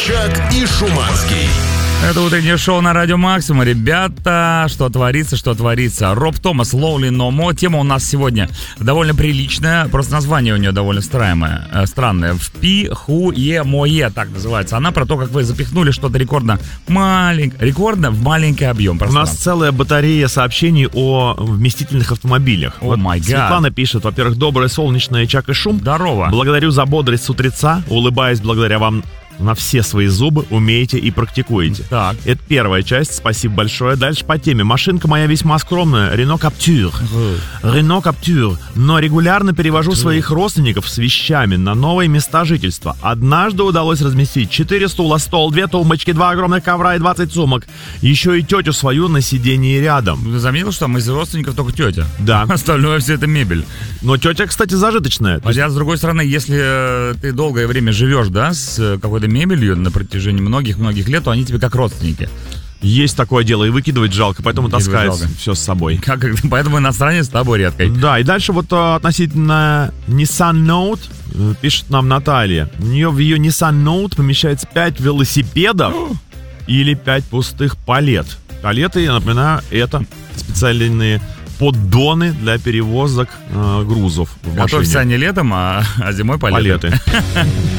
Собчак и Шуманский. Это утреннее шоу на Радио Максимум. Ребята, что творится. Роб Томас, Lonely No More. Тема у нас сегодня довольно приличная. Просто название у нее довольно странное. В Пи, Ху, Е, Мое, так называется. Она про то, как вы запихнули что-то рекордно в маленький объем. У нас целая батарея сообщений о вместительных автомобилях. Светлана пишет: во-первых, доброе солнечное Чак и Шум. Здорово. Благодарю за бодрость с утреца. Улыбаюсь благодаря вам на все свои зубы, умеете и практикуете. Так. Это первая часть, спасибо большое. Дальше по теме. Машинка моя весьма скромная, Renault Captur. Но регулярно перевожу своих родственников с вещами на новые места жительства. Однажды удалось разместить 4 стула, стол, 2 тумбочки, 2 огромных ковра и 20 сумок. Еще и тетю свою на сидении рядом. Ты заметил, что мы из родственников только тетя? Да. Остальное все это мебель. Но тетя, кстати, зажиточная. Хотя, с другой стороны, если ты долгое время живешь, да, с какой-то мебелью на протяжении многих лет, то они тебе как родственники. Есть такое дело, и выкидывать жалко, поэтому таскает все с собой. Поэтому иностранец с тобой редкой. Да, и дальше вот относительно Nissan Note пишет нам Наталья. У нее в ее Nissan Note помещается 5 велосипедов или 5 пустых палет. Палеты, я напоминаю, это специальные поддоны для перевозок грузов в машине. Готовься не летом, а зимой палеты.